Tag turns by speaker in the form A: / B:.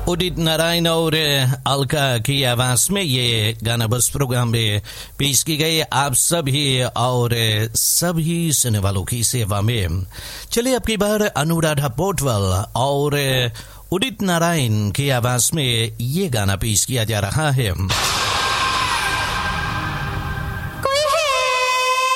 A: उदित नारायण और अलका की आवाज में ये गाना बस प्रोग्राम में पेश की गई आप सभी और सभी सुनने वालों की सेवा में। चलिए अब की बार अनुराधा पोटवाल और उदित नारायण की आवाज में ये गाना पेश किया जा रहा है।